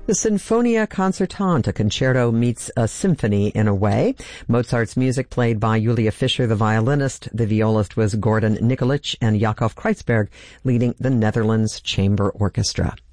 The Sinfonia Concertante, a concerto meets a symphony in a way. Mozart's music played by Julia Fischer, the violinist. The violist was Gordon Nikolic, and Yakov Kreuzberg leading the Netherlands Chamber Orchestra.